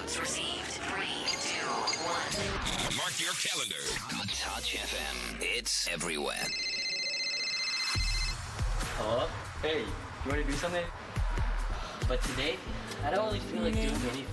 Downloads received. 3, 2, 1. Mark your calendar. Touch FM. It's everywhere. Hello? Hey, you want to do something? But today, I don't really feel like doing anything.